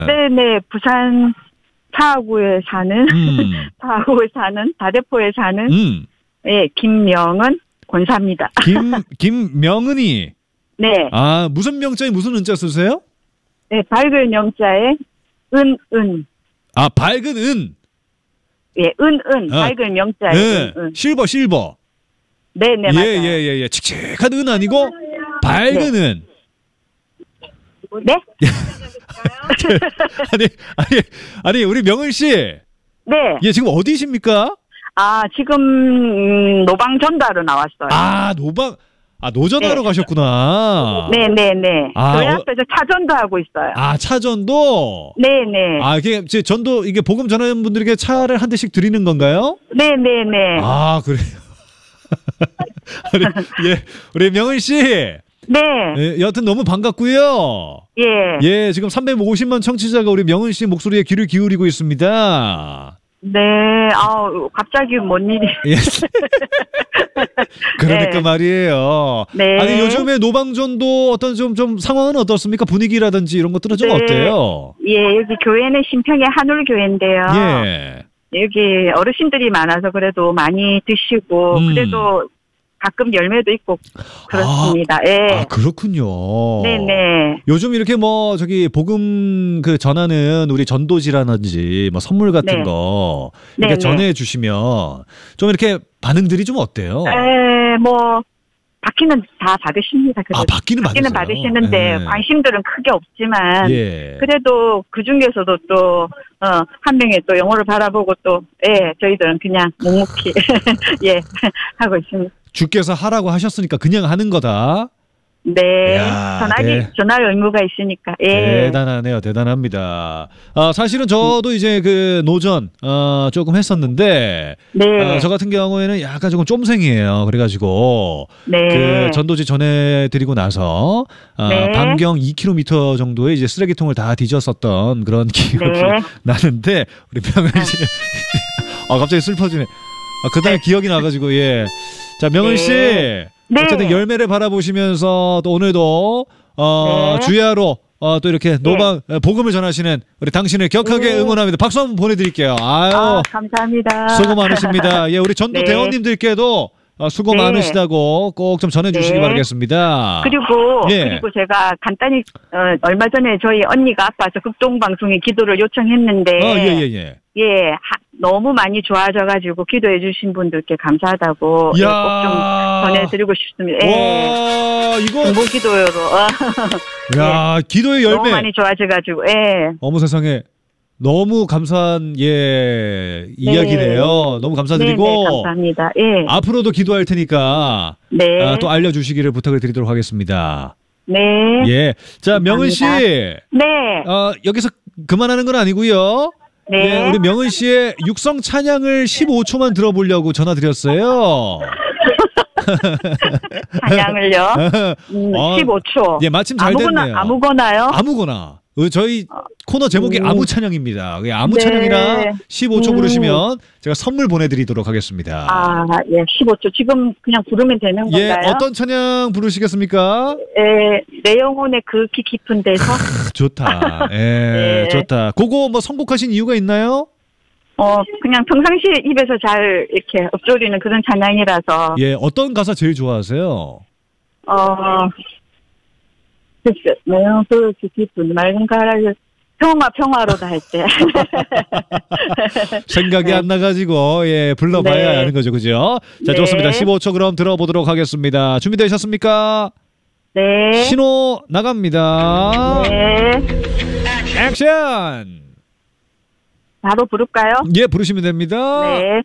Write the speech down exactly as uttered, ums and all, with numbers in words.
네네, 부산 사하구에 사는, 음. 사하구에 사는, 다대포에 사는, 음. 예, 김명은 권사입니다. 김, 김명은이. 네. 아, 무슨 명자에 무슨 은자 쓰세요? 네, 밝은 명자에 은, 은. 아, 밝은 은. 예, 은, 은. 아, 밝은 명자에 네. 은, 은. 실버, 실버. 네네, 예, 맞아요. 예, 예, 예. 칙칙한 은 아니고, 밝은 네. 은. 네? 아니, 아니, 아니, 우리 명은 씨. 네. 예, 지금 어디십니까? 아, 지금, 음, 노방 전달로 나왔어요. 아, 노방, 아, 노전하러 네. 가셨구나. 네네네. 아, 저희 어- 앞에서 차전도 하고 있어요. 아, 차전도? 네네. 아, 이게, 제 전도, 이게 복음 전하는 분들에게 차를 한 대씩 드리는 건가요? 네네네. 아, 그래요. 우리, 예, 우리 명은 씨. 네. 예, 여하튼 너무 반갑고요. 예. 예, 지금 삼백오십만 청취자가 우리 명은 씨 목소리에 귀를 기울이고 있습니다. 네. 아우, 갑자기 뭔 일이. 예. 그러니까 네. 말이에요. 네. 아니, 요즘에 노방전도 어떤 좀, 좀 상황은 어떻습니까? 분위기라든지 이런 것들은 좀 네. 어때요? 예, 여기 교회는 신평의 한울교회인데요. 예. 여기 어르신들이 많아서 그래도 많이 드시고, 음. 그래도 가끔 열매도 있고, 그렇습니다. 예. 아, 그렇군요. 네네. 요즘 이렇게 뭐 저기 복음 그 전하는 우리 전도지라든지 뭐 선물 같은 네. 거 이렇게 네네. 전해 주시면 좀 이렇게 반응들이 좀 어때요? 에, 뭐, 받기는 다 받으십니다. 그래도. 아, 받기는 받기는 받으세요? 받으시는데, 예. 관심들은 크게 없지만, 예. 그래도 그 중에서도 또, 어, 한 명의 또 영어를 바라보고 또, 예, 저희들은 그냥 묵묵히, 예, 하고 있습니다. 주께서 하라고 하셨으니까 그냥 하는 거다. 네. 야, 전하기, 네. 전할 의무가 있으니까, 예. 대단하네요. 대단합니다. 아, 사실은 저도 이제 그 노전, 어, 조금 했었는데, 네. 아, 저 같은 경우에는 약간 조금 쫌생이에요. 그래가지고, 네. 그 전도지 전해드리고 나서, 아, 네. 반경 이 킬로미터 정도의 이제 쓰레기통을 다 뒤졌었던 그런 기억이 네. 나는데, 우리 명은 씨, 아, 갑자기 슬퍼지네. 아, 그 다음에 기억이 나가지고, 예. 자, 명은 네. 씨. 네. 어쨌든 열매를 바라보시면서 또 오늘도 어, 네. 주야로 어, 또 이렇게 노방 어, 복음을 전하시는 우리 당신을 격하게 네. 응원합니다. 박수 한번 보내드릴게요. 아유, 아, 감사합니다. 수고 많으십니다. 예, 우리 전도 네. 대원님들께도 어, 수고 네. 많으시다고 꼭 좀 전해주시기 네. 바라겠습니다. 그리고 예. 그리고 제가 간단히 어, 얼마 전에 저희 언니가 아파서 극동 방송에 기도를 요청했는데 어, 예, 예, 예. 예, 하, 너무 많이 좋아져가지고 기도해 주신 분들께 감사하다고 예, 이야. 꼭 좀 전해드리고 싶습니다. 예. 와, 이거, 공부 기도로 야, 기도의 열매. 너무 많이 좋아져가지고 예. 어머 세상에. 너무 감사한 예 이야기네요. 너무 감사드리고 네, 네, 감사합니다. 예. 앞으로도 기도할 테니까 네. 아, 또 알려주시기를 부탁을 드리도록 하겠습니다. 네. 예, 자 명은 씨, 네. 어, 여기서 그만하는 건 아니고요. 네. 예, 우리 명은 씨의 육성 찬양을 십오 초만 들어보려고 전화드렸어요. 찬양을요. 음, 어, 십오 초. 예, 마침 잘 아무거나, 됐네요. 아무거나요? 아무거나. 어, 저희 코너 제목이 음. 아무 찬양입니다. 예, 아무 네. 찬양이라 십오 초 음. 부르시면 제가 선물 보내드리도록 하겠습니다. 아, 예, 십오 초. 지금 그냥 부르면 되는 예, 건가요? 어떤 찬양 부르시겠습니까? 예, 내 영혼의 극히 깊은 데서. 좋다. 예, 네. 좋다. 그거 뭐 선곡하신 이유가 있나요? 어, 그냥 평상시에 입에서 잘 이렇게 읊조리는 그런 찬양이라서. 예, 어떤 가사 제일 좋아하세요? 어, 글쎄, 내 영혼 극히 깊은 맑은 가락을 평화, 평화로다 할 때. 생각이 네. 안 나가지고, 예, 불러봐야 네. 하는 거죠, 그죠? 자, 네. 좋습니다. 십오 초 그럼 들어보도록 하겠습니다. 준비되셨습니까? 네. 신호 나갑니다. 네. 액션! 바로 부를까요? 예, 부르시면 됩니다. 네.